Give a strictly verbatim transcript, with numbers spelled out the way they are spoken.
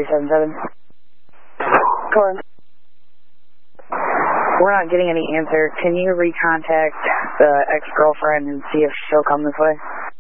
seven seven. Corn. We're not getting any answer. Can you recontact the ex-girlfriend and see if she'll come this way?